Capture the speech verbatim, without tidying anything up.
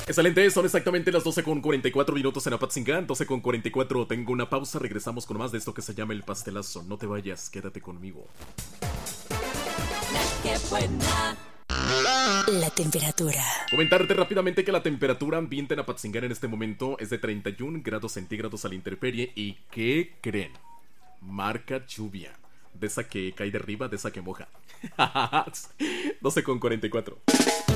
Excelente, son exactamente las doce con cuarenta y cuatro minutos en Apatzingán. doce con cuarenta y cuatro, tengo una pausa, regresamos con más de esto que se llama El Pastelazo. No te vayas, quédate conmigo. Qué buena. La temperatura. Comentarte rápidamente que la temperatura ambiente en Apatzingán en este momento es de treinta y un grados centígrados a la intemperie. ¿Y qué creen? Marca lluvia. De esa que cae de arriba, de esa que moja. doce con cuarenta y cuatro.